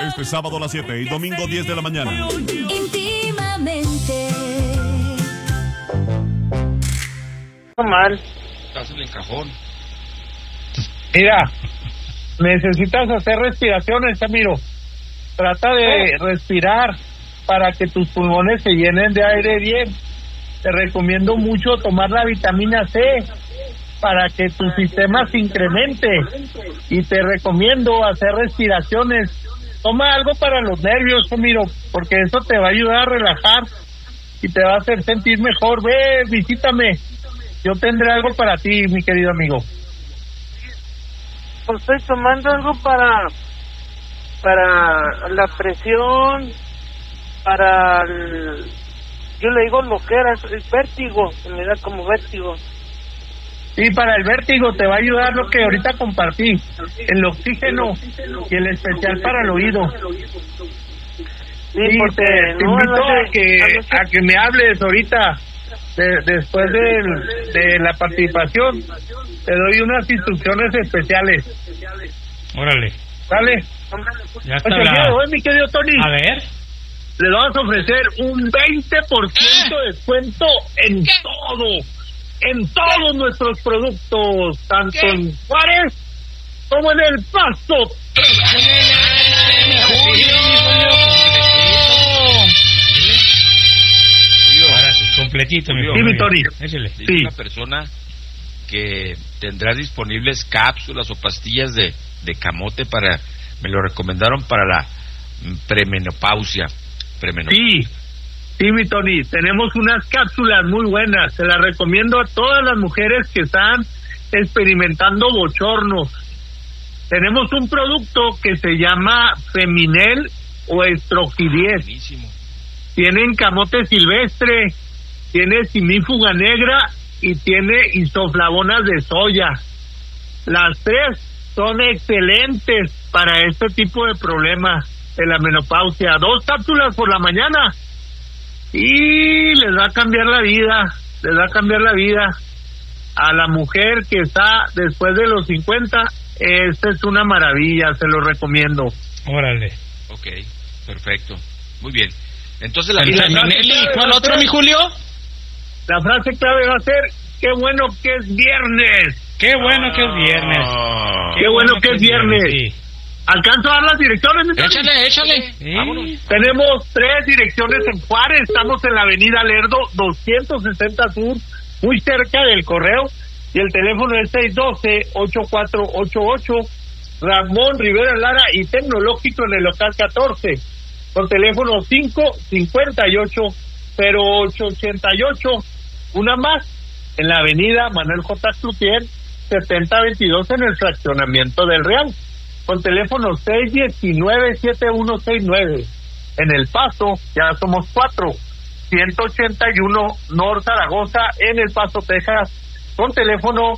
Este sábado a las 7 y domingo 10 de la mañana. Íntimamente. Mal. Estás en el cajón. Mira, necesitas hacer respiraciones, Camilo. Trata de respirar para que tus pulmones se llenen de aire bien. Te recomiendo mucho tomar la vitamina C para que tu sistema se incremente. Y te recomiendo hacer respiraciones. Toma algo para los nervios, Camilo, porque eso te va a ayudar a relajar y te va a hacer sentir mejor. Ve, visítame. Yo tendré algo para ti, mi querido amigo. Pues estoy tomando algo para la presión, yo le digo lo que era, el vértigo, me da como vértigo. Sí, para el vértigo te va a ayudar lo que ahorita compartí, el oxígeno y el especial para el oído. Sí, Sí, porque te invito a que me hables ahorita, después de la participación, te doy unas instrucciones especiales. Órale. ¿Vale? Ya está. Mi querido Tony. A ver. Le vamos a ofrecer un 20% de descuento en todos nuestros productos, tanto en Juárez como en El Paso. Ahora sí, completito, mi Sí, mi Tony. Échale. Sí. Sí. Una persona que tendrá disponibles cápsulas o pastillas de camote me lo recomendaron para la premenopausia. Sí, mi Tony, tenemos unas cápsulas muy buenas, se las recomiendo a todas las mujeres que están experimentando bochornos. Tenemos un producto que se llama Feminel o Estrogidies. Buenísimo. Tienen camote silvestre, tiene simífuga negra y tiene isoflavonas de soya. Las tres son excelentes para este tipo de problemas de la menopausia. 2 cápsulas por la mañana y les va a cambiar la vida, a la mujer que está después de los 50. Esta es una maravilla, se lo recomiendo. Órale. Ok, perfecto. Muy bien. Entonces la ¿Y cuál otro, mi Julio? La frase clave va a ser: qué bueno que es viernes. Qué bueno que es viernes. Qué bueno que es viernes. Sí. ¿Alcanzo a dar las direcciones? Échale. Sí. Vámonos. Tenemos 3 direcciones en Juárez. Estamos en la avenida Lerdo 260 Sur, muy cerca del correo. Y el teléfono es 612-8488. Ramón Rivera Lara y Tecnológico en el local 14. Con teléfono 558-0888. Una más en la avenida Manuel J. Cloutier 7022 en el fraccionamiento del Real. Con teléfono 619-7169. En El Paso ya somos 4. 181 North Zaragoza en El Paso, Texas. Con teléfono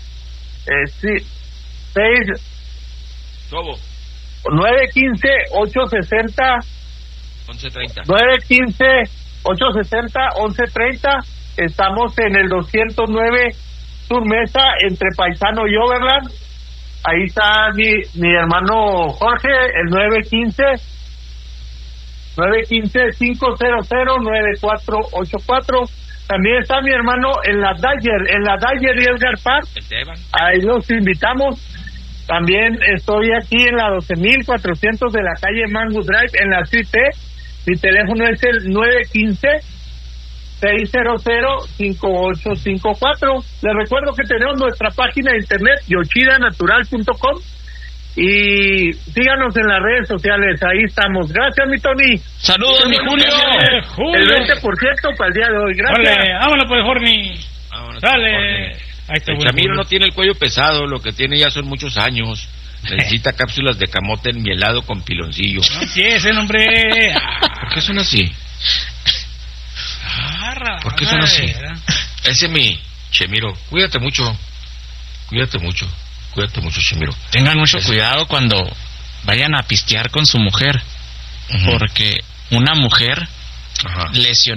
915-860 11:30. 915-860-1130. Estamos en el 209 Sur Mesa, entre Paisano y Overland. Ahí está mi hermano Jorge, el 915-500-9484. También está mi hermano en la Dyer y Edgar Park. Ahí los invitamos. También estoy aquí en la 12.400 de la calle Mango Drive, en la Suite. Mi teléfono es el 915-600-5854. Les recuerdo que tenemos nuestra página de internet, yochidanatural.com. Y síganos en las redes sociales, ahí estamos. Gracias, mi Tony. Saludos, mi Julio. El 20% para el día de hoy. Gracias. Dale, vámonos pues, Jorni. Dale. Ahí está. El Chamiro no tiene el cuello pesado, lo que tiene ya son muchos años. Necesita cápsulas de camote enmielado con piloncillo. No empiecen, hombre. ¿Por qué son así? ¿Por qué son así? Ese es mi Chemiro. Cuídate mucho, Chemiro. Tengan mucho cuidado cuando vayan a pistear con su mujer, porque una mujer lesionada